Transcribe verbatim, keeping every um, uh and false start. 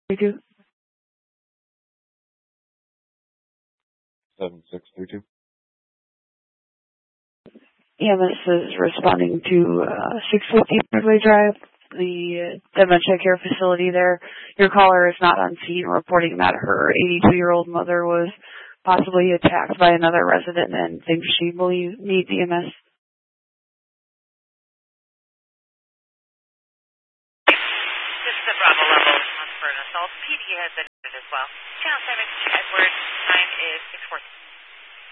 three two. seven six three two. E M S is responding to uh, six fifty Broadway Drive, the uh, dementia care facility there. Your caller is not on scene reporting that her eighty-two-year-old mother was possibly attacked by another resident and thinks she believes needs E M S. This is a Bravo level response for an assault. P D has been as well. Channel seven, Edward, time is six fourteen.